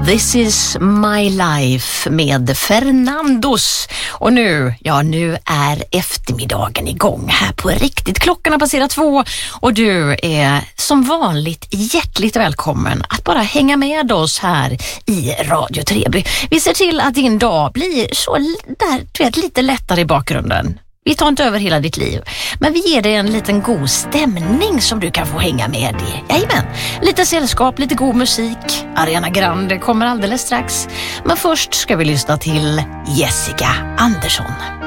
This is my life med Fernandos. Och nu är eftermiddagen igång här på riktigt. Klockan har passerat 2 och du är som vanligt hjärtligt välkommen att bara hänga med oss här i Radio Treby. Vi ser till att din dag blir så där, lite lättare i bakgrunden. Vi tar inte över hela ditt liv, men vi ger dig en liten god stämning som du kan få hänga med i. Jajamän, lite sällskap, lite god musik. Ariana Grande kommer alldeles strax. Men först ska vi lyssna till Jessica Andersson.